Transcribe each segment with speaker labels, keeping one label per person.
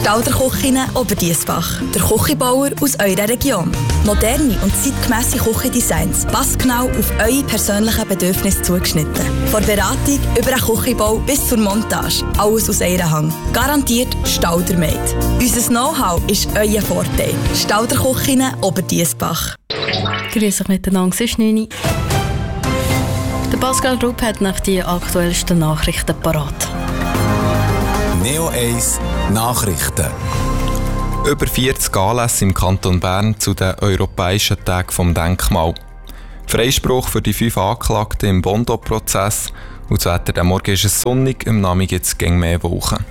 Speaker 1: Stauderküche Oberdiessbach, der Küchenbauer aus eurer Region. Moderne und zeitgemässe Küchendesigns, passgenau auf eure persönlichen Bedürfnisse zugeschnitten. Von Beratung über den Küchenbau bis zur Montage, alles aus einer Hand. Garantiert Staudermade. Unser Know-how ist euer Vorteil. Stauderküche Oberdiessbach.
Speaker 2: Grüß euch miteinander, es ist 9 Uhr. Der Pascal Rupp hat nach die aktuellsten Nachrichten parat.
Speaker 3: Neo 1 Nachrichten.
Speaker 4: Über 40 Anlässe im Kanton Bern zu den Europäischen Tagen vom Denkmal. Freispruch für die 5 Angeklagten im Bondo-Prozess. Und das Wetter am Morgen ist es sonnig, im Nachmittag gibt es mehr Wolken.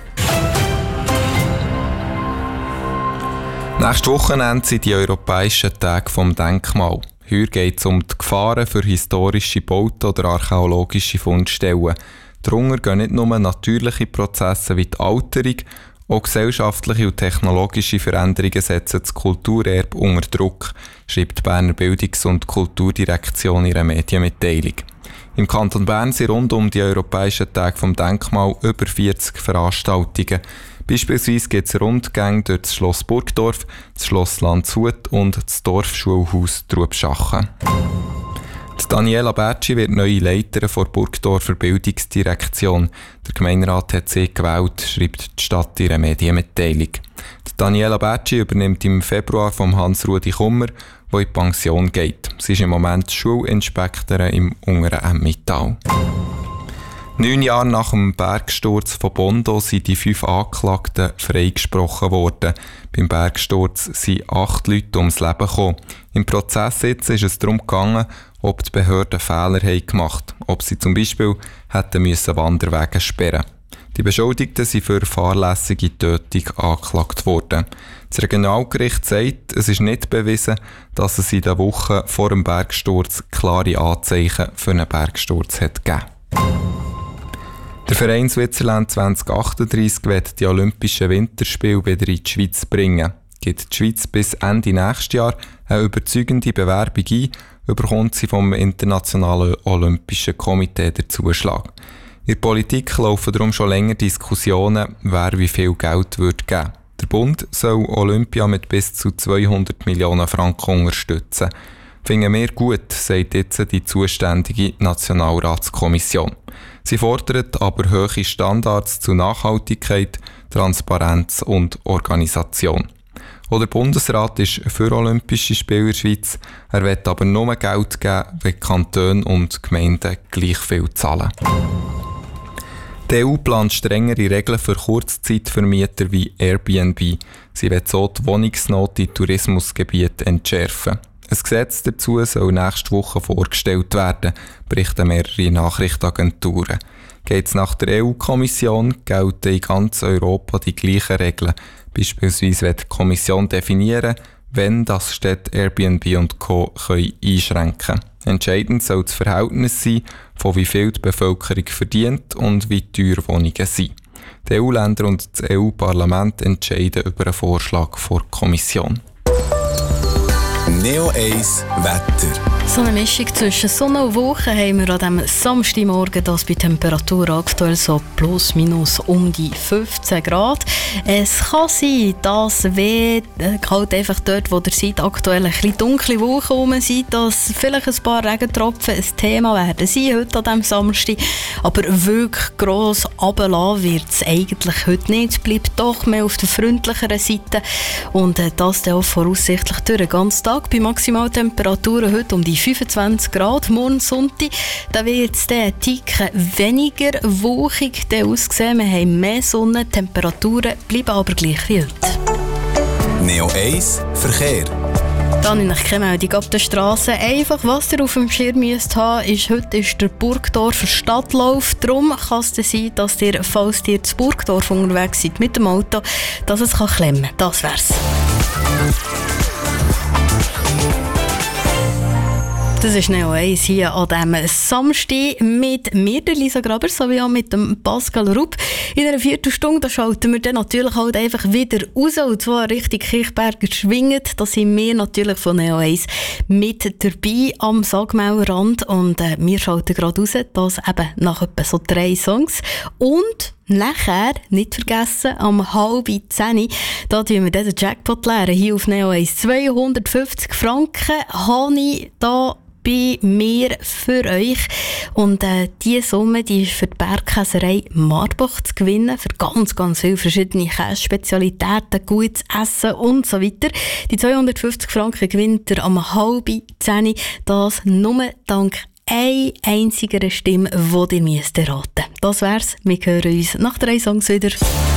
Speaker 4: Nächstes Wochenende sind die Europäischen Tage vom Denkmal. Hier geht es um die Gefahren für historische Bauten oder archäologische Fundstellen. Darunter gehen nicht nur natürliche Prozesse wie die Alterung, auch gesellschaftliche und technologische Veränderungen setzen das Kulturerbe unter Druck, schreibt die Berner Bildungs- und Kulturdirektion in ihrer Medienmitteilung. Im Kanton Bern sind rund um die Europäischen Tage vom Denkmal über 40 Veranstaltungen. Beispielsweise gibt es Rundgänge durch das Schloss Burgdorf, das Schloss Landshut und das Dorfschulhaus Trubschachen. Daniela Bertschi wird neue Leiterin der Burgdorfer Bildungsdirektion. Der Gemeinderat hat sie gewählt, schreibt die Stadt in ihrer Medienmitteilung. Daniela Bertschi übernimmt im Februar von Hans-Rudi Kummer, der in die Pension geht. Sie ist im Moment Schulinspektorin im Unteren Emmental. 9 Jahre nach dem Bergsturz von Bondo sind die 5 Angeklagten freigesprochen worden. Beim Bergsturz sind 8 Leute ums Leben gekommen. Im Prozess jetzt ist es darum gegangen, ob die Behörden Fehler gemacht haben, ob sie zum Beispiel hätten müssen Wanderwege sperren. Die Beschuldigten sind für fahrlässige Tötung angeklagt worden. Das Regionalgericht sagt, es ist nicht bewiesen, dass es in den Wochen vor dem Bergsturz klare Anzeichen für einen Bergsturz hat gegeben. Der Verein Switzerland 2038 wird die Olympischen Winterspiele wieder in die Schweiz bringen. Gibt die Schweiz bis Ende nächstes Jahr eine überzeugende Bewerbung ein, bekommt sie vom Internationalen Olympischen Komitee den Zuschlag. In der Politik laufen darum schon länger Diskussionen, wer wie viel Geld geben würde. Der Bund soll Olympia mit bis zu 200 Millionen Franken unterstützen. Finden wir gut, sagt jetzt die zuständige Nationalratskommission. Sie fordert aber hohe Standards zu Nachhaltigkeit, Transparenz und Organisation. Auch der Bundesrat ist für Olympische Spiele in der Schweiz. Er will aber nur Geld geben, wenn Kantone und Gemeinden gleich viel zahlen. Die EU plant strengere Regeln für Kurzzeitvermieter wie Airbnb. Sie will so die Wohnungsnot in Tourismusgebieten entschärfen. Ein Gesetz dazu soll nächste Woche vorgestellt werden, berichten mehrere Nachrichtenagenturen. Geht es nach der EU-Kommission, gelten in ganz Europa die gleichen Regeln. Beispielsweise wird die Kommission definieren, wenn das Städte Airbnb und Co. einschränken können. Entscheidend soll das Verhältnis sein, von wie viel die Bevölkerung verdient und wie teuer Wohnungen sind. Die EU-Länder und das EU-Parlament entscheiden über einen Vorschlag der Kommission.
Speaker 3: Neo 1 Wetter.
Speaker 2: So eine Mischung zwischen Sonne und Wolken haben wir an diesem Samstagmorgen, das bei Temperatur aktuell so plus minus um die 15 Grad. Es kann sein, dass halt einfach dort, wo ihr seid, aktuell ein bisschen dunkle Wolken rum sind, dass vielleicht ein paar Regentropfen ein Thema werden sein heute an diesem Samstag. Aber wirklich gross runterlassen wird es eigentlich heute nicht. Es bleibt doch mehr auf der freundlicheren Seite. Und das dann auch voraussichtlich durch den ganzen Tag. Bei Maximaltemperaturen heute um die 25 Grad. Morgen Sonntag, da wird es dann ein Ticken weniger wolkig aussehen. Wir haben mehr Sonne, Temperaturen bleiben aber gleich wie heute.
Speaker 3: Neo 1 Verkehr.
Speaker 2: Dann habe ich keine Meldung ab der Straße. Einfach, was ihr auf dem Schirm müsst haben, ist, heute ist der Burgdorfer Stadtlauf. Darum kann es sein, dass ihr, falls ihr zu Burgdorf unterwegs seid mit dem Auto, dass es klemmen kann. Das wär's. Das ist Neo 1 hier an diesem Samstag mit mir, der Lisa Graber, sowie auch mit dem Pascal Rupp. In einer Viertelstunde da schalten wir dann natürlich halt einfach wieder raus, und zwar Richtung Kirchberger schwingend. Da sind wir natürlich von Neo 1 mit dabei am Sagmauerrand, und wir schalten gerade raus, das eben nach etwa so 3 Songs. Und Nachher, nicht vergessen, am 9:30, da tun wir den Jackpot leeren. Hier auf Neo 1. 250 Franken habe ich da bei mir für euch. Und diese Summe die ist für die Bergkäserei Marbach zu gewinnen. Für ganz, ganz viele verschiedene Kässespezialitäten, gutes Essen und so weiter. Die 250 Franken gewinnt ihr am 9:30. Das nur dank eine einzige Stimme, die ihr raten müsst. Das wär's. Wir hören uns nach 3 Songs wieder.